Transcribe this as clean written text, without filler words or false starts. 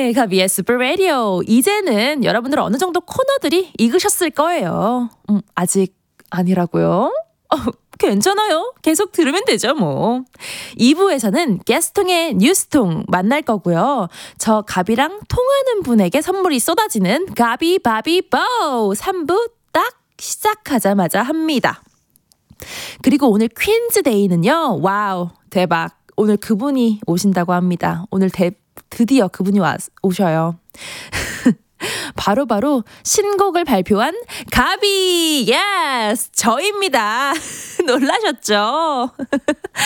네, 가비의 슈퍼 라디오. 이제는 여러분들 어느 정도 코너들이 익으셨을 거예요. 아직 아니라고요? 괜찮아요. 계속 들으면 되죠, 뭐. 2부에서는 게스통의 뉴스통 만날 거고요. 저 가비랑 통하는 분에게 선물이 쏟아지는 가비 바비 보 3부 딱 시작하자마자 합니다. 그리고 오늘 퀸즈데이는요. 와우, 대박. 오늘 그분이 오신다고 합니다. 오늘 드디어 그분이 오셔요. 바로 신곡을 발표한 가비! 예스! 저입니다. 놀라셨죠?